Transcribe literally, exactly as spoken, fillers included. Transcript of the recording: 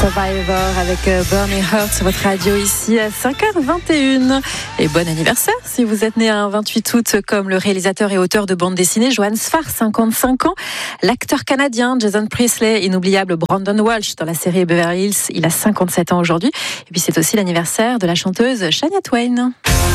Survivor avec Burning Heart sur votre radio ici à cinq heures vingt et une. Et bon anniversaire si vous êtes né un vingt-huit août comme le réalisateur et auteur de bande dessinée Johannes Farr, cinquante-cinq ans. L'acteur canadien Jason Priestley, inoubliable Brandon Walsh dans la série Beverly Hills, il a cinquante-sept ans aujourd'hui. Et puis c'est aussi l'anniversaire de la chanteuse Shania Twain.